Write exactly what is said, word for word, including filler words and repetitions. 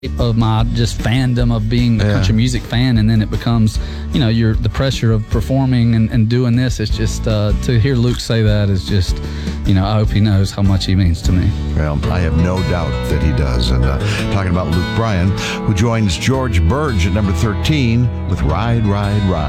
of my just fandom of being a Yeah. country music fan, and then it becomes, you know, you're the pressure of performing and, and doing this. It's just uh, to hear Luke say that is just, you know, I hope he knows how much he means to me. Well, I have no doubt that he does. And uh, talking about Luke Bryan, who joins George Burge at number thirteen with Ride, Ride, Ride.